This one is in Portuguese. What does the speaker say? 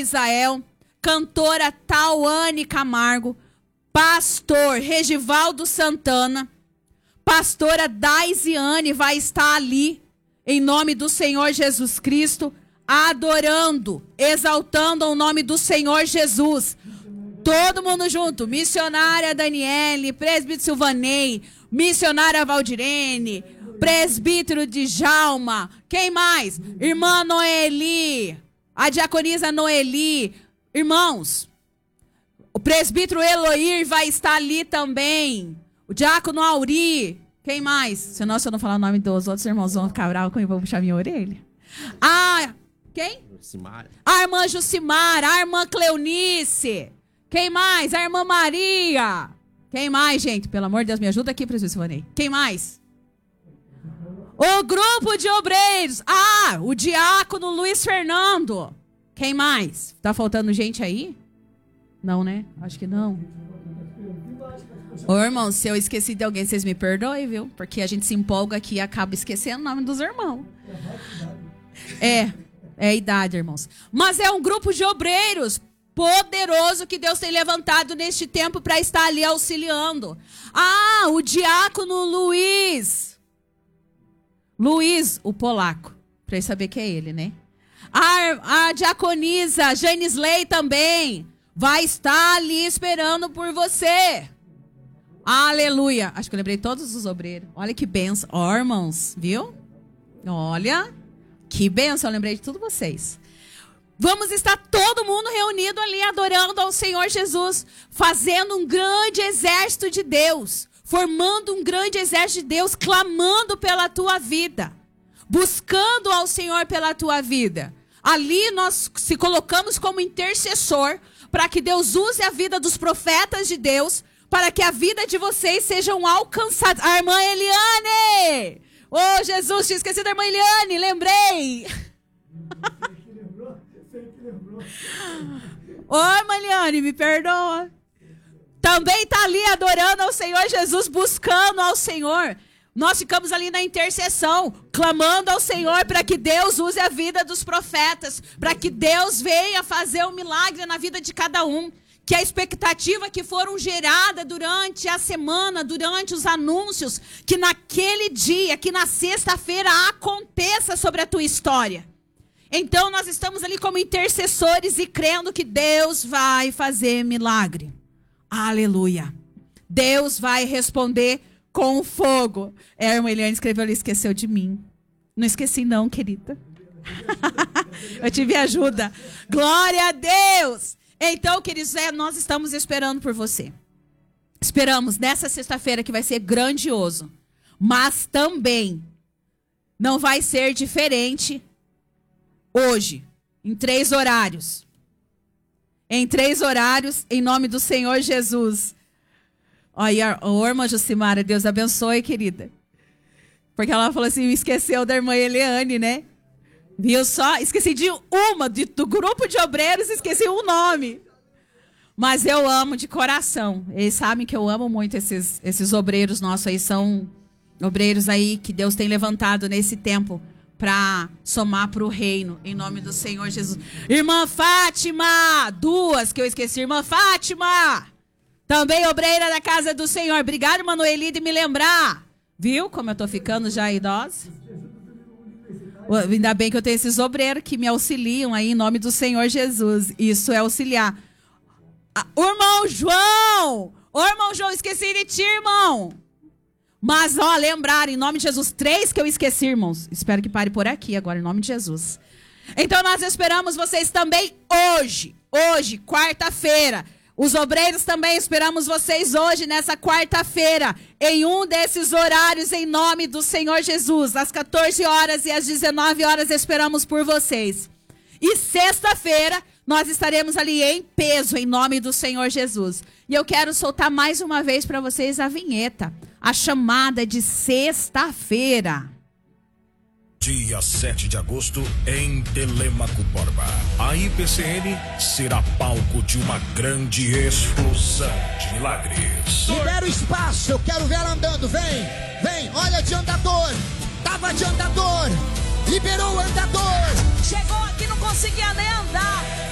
Isael, cantora Tauane Camargo, pastor Regivaldo Santana, pastora Daisiane vai estar ali, em nome do Senhor Jesus Cristo, adorando, exaltando o nome do Senhor Jesus. Todo mundo junto, missionária Daniele, presbítero Silvanei, missionária Valdirene, presbítero Djalma, quem mais? Irmã Noeli, a diaconisa Noeli, irmãos, o presbítero Eloir vai estar ali também, o diácono Auri, quem mais? Senão, se eu não falar o nome dos outros irmãos, vão ficar bravos comigo, vão puxar minha orelha. Quem? A irmã Jucimara, a irmã Cleonice, quem mais? A irmã Maria, quem mais, gente? Pelo amor de Deus, me ajuda aqui, presbítero Silvanei. Quem mais? O grupo de obreiros. O diácono Luiz Fernando. Quem mais? Tá faltando gente aí? Não, né? Acho que não. Ô, irmão, se eu esqueci de alguém, vocês me perdoem, viu? Porque a gente se empolga aqui e acaba esquecendo o nome dos irmãos. É a idade, irmãos. Mas é um grupo de obreiros poderoso que Deus tem levantado neste tempo para estar ali auxiliando. O diácono Luiz, o polaco, para saber que é ele, né? A diaconisa Janisley também vai estar ali esperando por você. Aleluia. Acho que eu lembrei todos os obreiros. Olha que benção. Irmãos, viu? Olha, que benção. Eu lembrei de todos vocês. Vamos estar todo mundo reunido ali adorando ao Senhor Jesus, fazendo um grande exército de Deus, formando um grande exército de Deus, clamando pela tua vida, buscando ao Senhor pela tua vida. Ali nós se colocamos como intercessor para que Deus use a vida dos profetas de Deus, para que a vida de vocês sejam alcançadas. A irmã Eliane! Jesus, tinha esquecido da irmã Eliane, lembrei! Irmã Eliane, me perdoa. Também está ali adorando ao Senhor Jesus, buscando ao Senhor. Nós ficamos ali na intercessão, clamando ao Senhor para que Deus use a vida dos profetas, para que Deus venha fazer um milagre na vida de cada um. Que a expectativa que foram geradas durante a semana, durante os anúncios, que naquele dia, que na sexta-feira aconteça sobre a tua história. Então nós estamos ali como intercessores e crendo que Deus vai fazer milagre. Aleluia. Deus vai responder com fogo. A irmã Eliane escreveu ali, esqueceu de mim. Não esqueci não, querida. Eu tive ajuda. Glória a Deus. Então, queridos, nós estamos esperando por você. Esperamos nessa sexta-feira que vai ser grandioso. Mas também não vai ser diferente hoje, em 3 horários. Em 3 horários, em nome do Senhor Jesus. Olha, irmã Jucimara, Deus abençoe, querida. Porque ela falou assim, esqueceu da irmã Eliane, né? Viu só? Esqueci de uma, do grupo de obreiros, esqueci um nome. Mas eu amo de coração. Eles sabem que eu amo muito esses obreiros nossos aí. São obreiros aí que Deus tem levantado nesse tempo para somar para o reino, em nome do Senhor Jesus. Irmã Fátima, 2 que eu esqueci. Irmã Fátima, também obreira da casa do Senhor. Obrigada, irmã Noeli, de me lembrar. Viu como eu estou ficando já idosa? Ainda bem que eu tenho esses obreiros que me auxiliam aí em nome do Senhor Jesus. Isso é auxiliar. O irmão João, esqueci de ti, irmão. Mas, lembrar, em nome de Jesus, 3 que eu esqueci, irmãos. Espero que pare por aqui agora, em nome de Jesus. Então, nós esperamos vocês também hoje, quarta-feira. Os obreiros também esperamos vocês hoje, nessa quarta-feira, em um desses horários, em nome do Senhor Jesus. Às 14 horas e às 19 horas esperamos por vocês. E sexta-feira, nós estaremos ali em peso, em nome do Senhor Jesus. E eu quero soltar mais uma vez para vocês a vinheta, a chamada de sexta-feira. Dia 7 de agosto, em Telêmaco Borba, a IPCN será palco de uma grande explosão de milagres. Libera o espaço, eu quero ver ela andando, vem, olha de andador, tava de andador, liberou o andador. Chegou aqui, não conseguia nem andar.